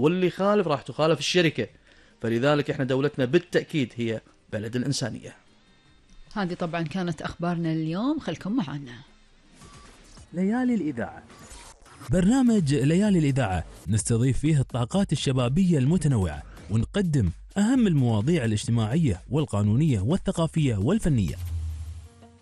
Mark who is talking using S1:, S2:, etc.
S1: واللي يخالف راح تخالف الشركة. فلذلك احنا دولتنا بالتأكيد هي بلد الإنسانية.
S2: هذه طبعا كانت أخبارنا اليوم، خلكم معنا.
S3: ليالي الإذاعة. برنامج ليالي الإذاعة نستضيف فيه الطاقات الشبابية المتنوعة، ونقدم أهم المواضيع الاجتماعية والقانونية والثقافية والفنية.